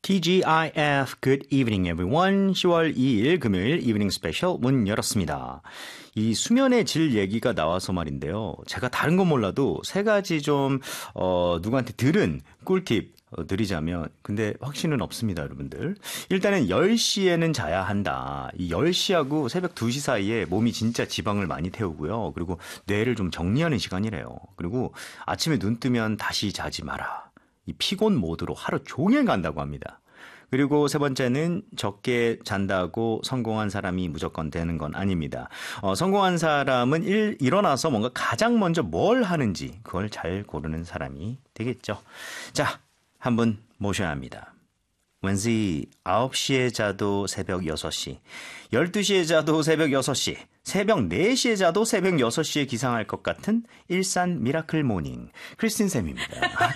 TGIF Good Evening Everyone 10월 2일 금요일 이브닝 스페셜 문 열었습니다. 이 수면의 질 얘기가 나와서 말인데요. 제가 다른 건 몰라도 세 가지 좀 누구한테 들은 꿀팁 드리자면 근데 확신은 없습니다, 여러분들. 일단은 10시에는 자야 한다. 이 10시하고 새벽 2시 사이에 몸이 진짜 지방을 많이 태우고요. 그리고 뇌를 좀 정리하는 시간이래요. 그리고 아침에 눈 뜨면 다시 자지 마라. 이 피곤 모드로 하루 종일 간다고 합니다. 그리고 세 번째는 적게 잔다고 성공한 사람이 무조건 되는 건 아닙니다. 성공한 사람은 일어나서 뭔가 가장 먼저 뭘 하는지 그걸 잘 고르는 사람이 되겠죠. 자, 한 분 모셔야 합니다. 왠지 9시에 자도 새벽 6시, 12시에 자도 새벽 6시, 새벽 4시에 자도 새벽 6시에 기상할 것 같은 일산 미라클 모닝 크리스틴 쌤입니다.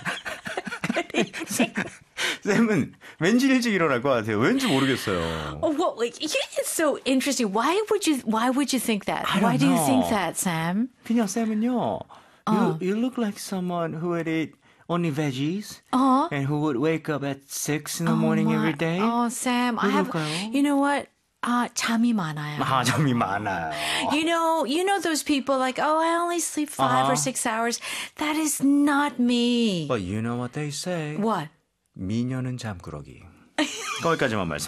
쌤은 왠지 일찍 일어날 것 같아요. 왠지 모르겠어요. Oh, well, it's so interesting. Why would you think that? I don't Why do you know. think that, Sam? 그냥 쌤은요. You look like someone who would eat only veggies and who would wake up at 6 in the morning every day. Oh, Sam, 그럴까요? you know what? 잠이 많아요. 잠이 많아요. You know those people like, oh, I only sleep 5 or 6 hours. That is not me. But you know what they say. What? 미녀는 잠꾸러기. 거기까지만 말씀.